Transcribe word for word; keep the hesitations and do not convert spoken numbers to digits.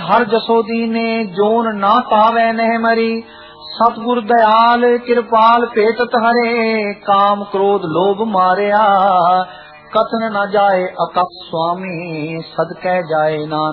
हर जसोदी ने जोन ना पावे नह मरी। सतगुर दयाल कृपाल पेटत हरे काम क्रोध लोभ मारिया। कथन न जाए अकस स्वामी सदकै जाए नानक।